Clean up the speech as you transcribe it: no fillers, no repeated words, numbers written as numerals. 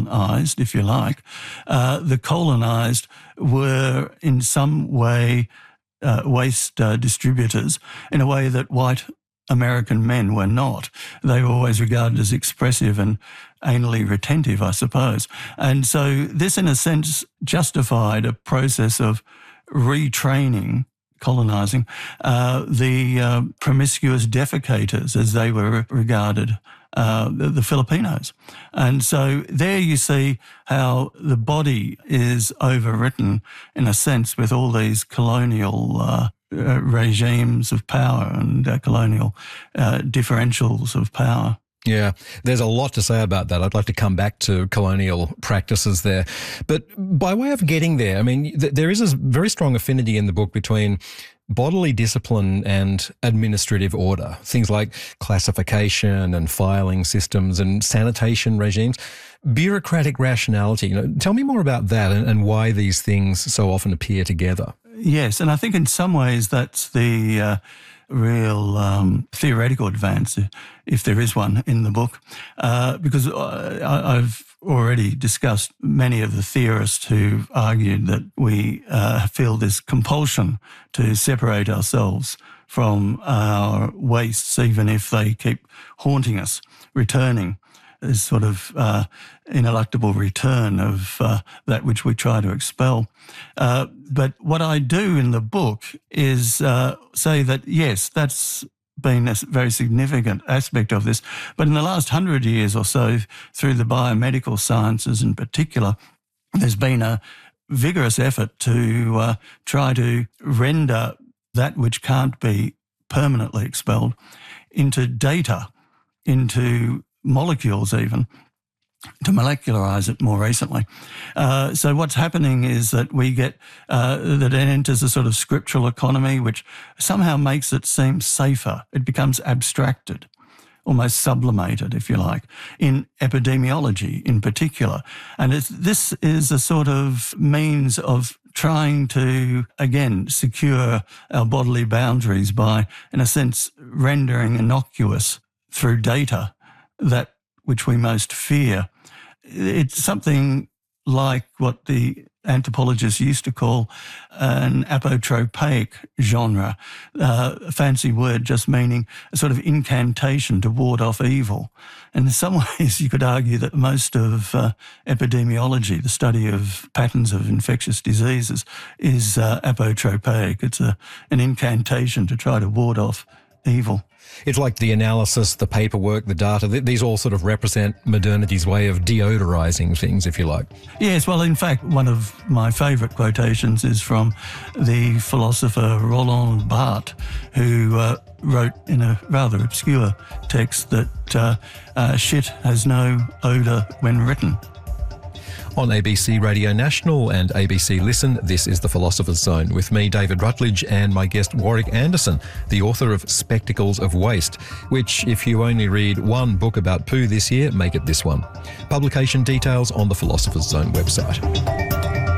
colonized, if you like, the colonized were in some way waste distributors in a way that white American men were not. They were always regarded as expressive and anally retentive, I suppose. And so this, in a sense, justified a process of retraining, colonizing, the promiscuous defecators, as they were regarded, the Filipinos. And so there you see how the body is overwritten, in a sense, with all these colonial regimes of power and colonial differentials of power. Yeah, there's a lot to say about that. I'd like to come back to colonial practices there. But by way of getting there, I mean, there is a very strong affinity in the book between bodily discipline and administrative order, things like classification and filing systems and sanitation regimes, bureaucratic rationality. Tell me more about that and why these things so often appear together. Yes, and I think in some ways that's the real theoretical advance, if there is one in the book, because I've already discussed many of the theorists who've argued that we feel this compulsion to separate ourselves from our wastes, even if they keep haunting us, returning, this sort of ineluctable return of that which we try to expel. But what I do in the book is say that, yes, that's been a very significant aspect of this. But in the last 100 years or so, through the biomedical sciences in particular, there's been a vigorous effort to try to render that which can't be permanently expelled into data, into molecules even, to molecularize it more recently. So what's happening is that we get, that it enters a sort of scriptural economy, which somehow makes it seem safer. It becomes abstracted, almost sublimated, if you like, in epidemiology in particular. And this is a sort of means of trying to, again, secure our bodily boundaries by, in a sense, rendering innocuous through data that which we most fear. It's something like what the anthropologists used to call an apotropaic genre, a fancy word just meaning a sort of incantation to ward off evil. And in some ways you could argue that most of epidemiology, the study of patterns of infectious diseases, is apotropaic. It's an incantation to try to ward off evil. It's like the analysis, the paperwork, the data. These all sort of represent modernity's way of deodorizing things, if you like. Yes, well, in fact, one of my favourite quotations is from the philosopher Roland Barthes, who wrote in a rather obscure text that shit has no odour when written. On ABC Radio National and ABC Listen, this is The Philosopher's Zone with me, David Rutledge, and my guest, Warwick Anderson, the author of Spectacles of Waste, which, if you only read one book about poo this year, make it this one. Publication details on the Philosopher's Zone website.